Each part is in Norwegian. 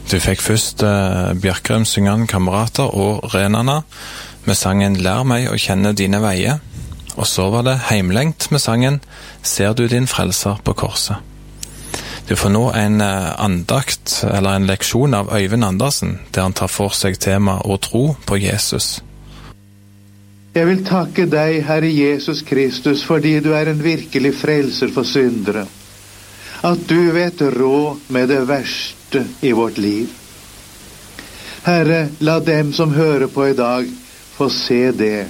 Du fikk først Bjørkrem syngende kamerater og Renana med sangen Lær meg å kjenne dine veier, og så var det Heimlengt med sangen Ser du din frelser på korset. Du får nå en andakt eller en leksjon av Øyvind Andersen, der han tar for seg tema å tro på Jesus. Jeg vil takke deg, Herre Jesus Kristus, fordi du er en virkelig frelser for syndere. At du vet råd med det verste i vårt liv. Herre, la dem som hører på i dag få se det.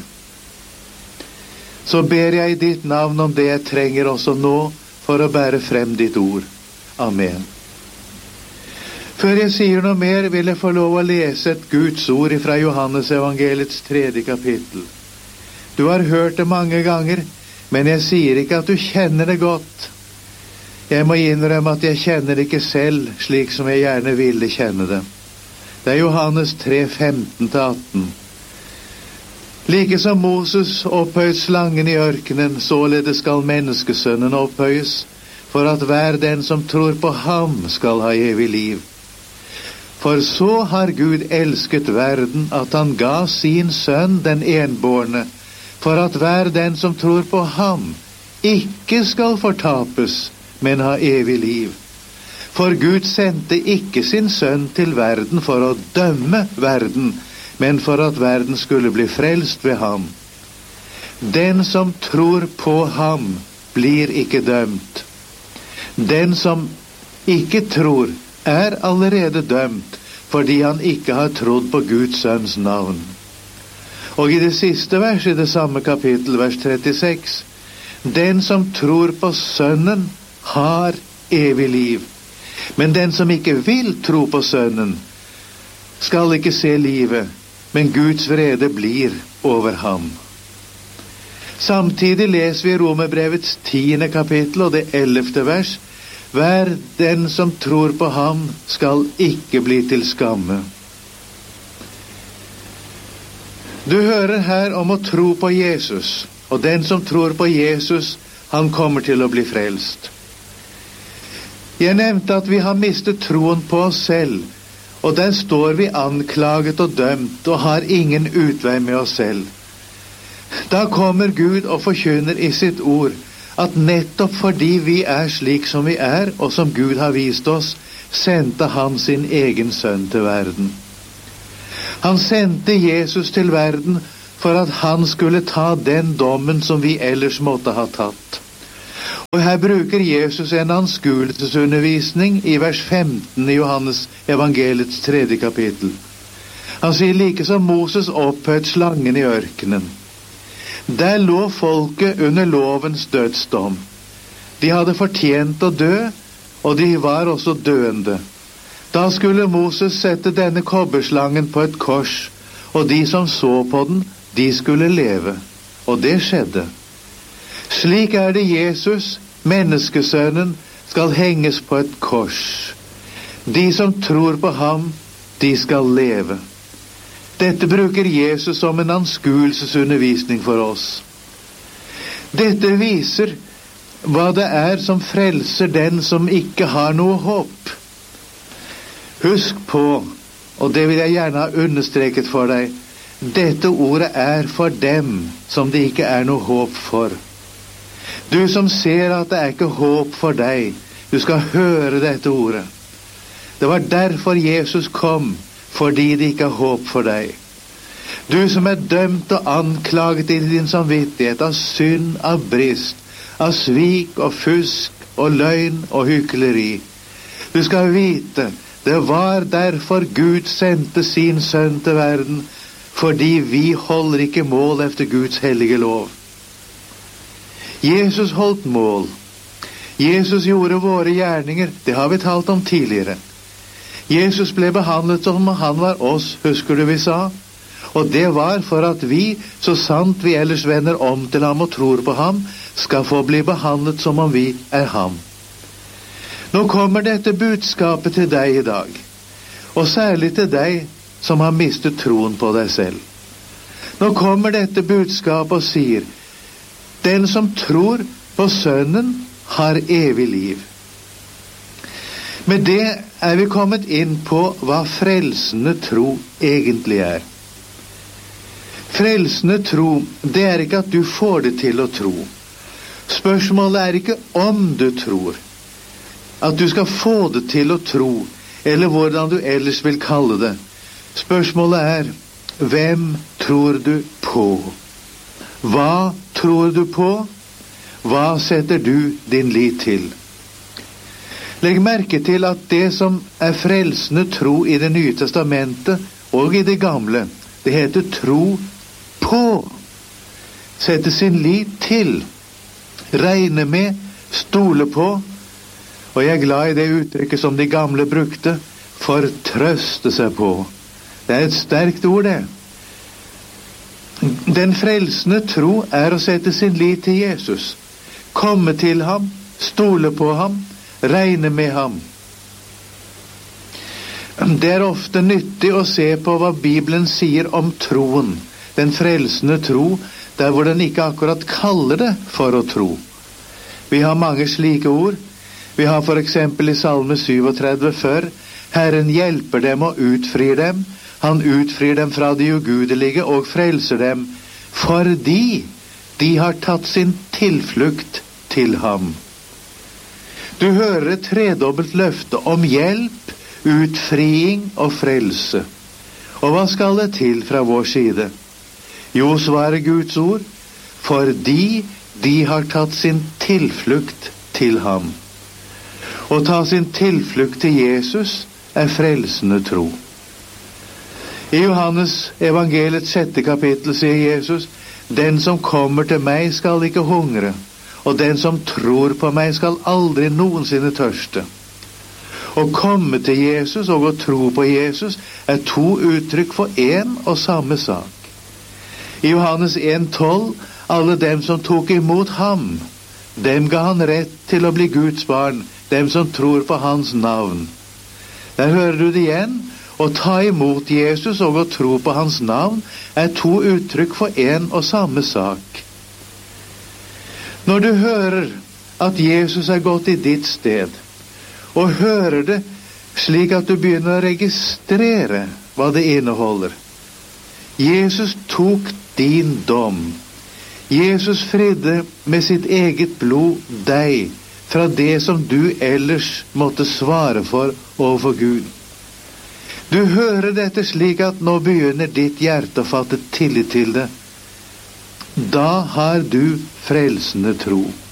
Så ber jeg i ditt navn om det jeg trenger også nå for å bære frem ditt ord. Amen. Før jeg sier noe mer, vil jeg få lov å lese et Guds ord fra Johannes evangeliets 3. kapittel. Du har hørt det mange ganger, men jeg sier ikke at du kjenner det godt. Jeg må innrømme at jeg kjenner det ikke selv, slik som jeg gjerne ville kjenne det. Det er Johannes 3, 15-18. Like som Moses opphøyet slangen i ørkenen, således skal menneskesønnen opphøyes, for at hver den som tror på ham skal ha evig liv. For så har Gud elsket verden, at han ga sin sønn den enbårne, for at hver den som tror på ham ikke skal fortapes, men ha evig liv. For Gud sendte ikke sin sønn til verden for å dømme verden, men for at verden skulle bli frelst ved ham. Den som tror på ham blir ikke dømt. Den som ikke tror er allerede dømt, fordi han ikke har trodd på Guds sønns navn. Og i det siste verset i det samme kapittel, vers 36, den som tror på sønnen har evig liv. Men den som ikke vil tro på sønnen, skal ikke se livet, men Guds vrede blir over ham. Samtidig leser vi Romerbrevets 10. kapittel og det 11. vers. Hver den som tror på ham skal ikke bli til skamme. Du hører her om å tro på Jesus, og den som tror på Jesus, han kommer til å bli frelst. Jeg nevnte at vi har mistet troen på oss selv, og der står vi anklaget og dømt og har ingen utvei med oss selv. Da kommer Gud og forkynner i sitt ord at nettopp fordi vi er slik som vi er, og som Gud har vist oss, sendte han sin egen sønn til verden. Han sendte Jesus til verden for at han skulle ta den dommen som vi ellers måtte ha tatt. Og her bruker Jesus en anskuelsesundervisning i vers 15 i Johannes evangeliets 3. kapittel. Han sier like som Moses opphøyet slangen i ørkenen. Der lå folket under lovens dødsdom. De hadde fortjent å dø, og de var også døende. Da skulle Moses sette denne kobberslangen på et kors, og de som så på den, de skulle leve. Og det skjedde. Slik er det Jesus, menneskesønnen, skal henges på et kors. De som tror på ham, de skal leve. Dette bruker Jesus som en anskuelsesundervisning for oss. Dette viser hva det er som frelser den som ikke har noe håp. Husk på, og det vil jeg gjerne ha understreket for deg, dette ordet er for dem som det ikke er noe håp for. Du som ser at det er ikke håp for deg, du skal høre dette ordet. Det var derfor Jesus kom, fordi det ikke er håp for deg. Du som er dømt og anklaget i din samvittighet av synd, av brist, av svik og fusk og løgn og hykleri. Du skal vite, det var derfor Gud sendte sin sønn til verden, fordi vi holder ikke mål efter Guds hellige lov. Jesus holdt mål. Jesus gjorde våre gjerninger, det har vi talt om tidligere. Jesus ble behandlet som om han var oss, husker du vi sa? Og det var for at vi, så sant vi ellers vender om til ham og tror på ham, skal få bli behandlet som om vi er ham. Nå kommer dette budskapet til deg i dag, og særlig til deg som har mistet troen på deg selv. Nå kommer dette budskapet og sier, den som tror på sønnen har evig liv. Med det vi kommet inn på hva frelsende tro egentlig er. Frelsende tro, det ikke at du får det til å tro. Spørsmålet ikke om du tror. At du skal få det til å tro, eller hvordan du ellers vil kalle det. Spørsmålet hvem tror du på? Hva tror du på? Hva setter du din lit til? Legg merke til at det som frelsende tro i Det nye testamentet og i Det gamle, det heter tro på. Sette sin lit til. Regne med, stole på. Og jeg glad i det uttrykket som de gamle brukte, fortrøste seg på. Det et sterkt ord, det. Den frelsende tro å sette sin lit til Jesus. Komme til ham, stole på ham, regne med ham. Det ofte nyttig å se på hva Bibelen sier om troen, den frelsende tro, der hvor den ikke akkurat kaller det for å tro. Vi har mange slike ord. Vi har for eksempel i Salme 37 før, Herren hjelper dem og utfrir dem, han utfrir dem fra de ugudelige og frelser dem, fordi de har tatt sin tilflukt til ham. Du hører et tredobbelt løfte om hjelp, utfriing og frelse. Og hva skal det til fra vår side? Jo, svarer Guds ord, fordi de har tatt sin tilflukt til ham. Å ta sin tilflukt til Jesus frelsende tro. I Johannes evangeliets 6. kapittel sier Jesus, den som kommer til meg skal ikke hungre, og den som tror på meg skal aldri noensinne tørste. Å komme til Jesus og å tro på Jesus to uttrykk for en og samme sak. I Johannes 1,12, alle dem som tok imot ham, dem ga han rett til å bli Guds barn, dem som tror på hans navn. Der hører du det igjen. Å ta imot Jesus og å tro på hans navn to uttrykk for en og samme sak. Når du hører at Jesus gått i ditt sted, og hører det slik at du begynner å registrere hva det inneholder. Jesus tok din dom. Jesus fridde med sitt eget blod deg fra det som du ellers måtte svare for overfor Gud. Du hører dette slik at nå begynner ditt hjerte å fatte tillit til det. Da har du frelsende tro.